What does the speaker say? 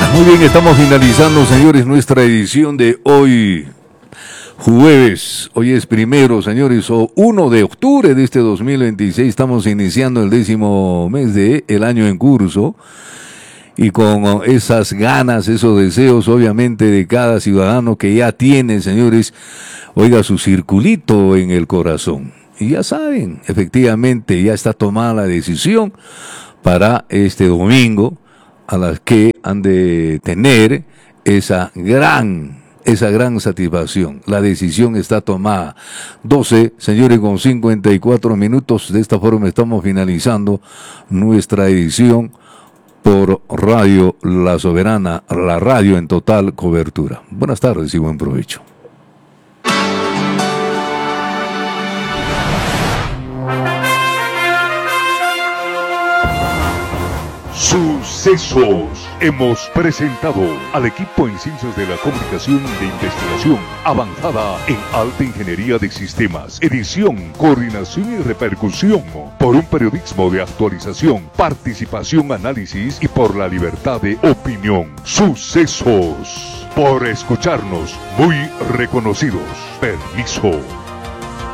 Muy bien, estamos finalizando, señores, nuestra edición de hoy, jueves. Hoy es primero, señores, o 1 de octubre de este 2026. Estamos iniciando el 10º mes del año en curso. Y con esas ganas, esos deseos, obviamente, de cada ciudadano que ya tiene, señores, oiga, su circulito en el corazón. Y ya saben, efectivamente, ya está tomada la decisión para este domingo, a las que han de tener esa gran satisfacción. La decisión está tomada. 12, señores, con 54 minutos. De esta forma estamos finalizando nuestra edición por Radio La Soberana, la radio en total cobertura. Buenas tardes y buen provecho. Sucesos. Hemos presentado al equipo en Ciencias de la Comunicación de Investigación Avanzada en Alta Ingeniería de Sistemas, edición, coordinación y repercusión, por un periodismo de actualización, participación, análisis y por la libertad de opinión. Sucesos. Por escucharnos, muy reconocidos. Permiso.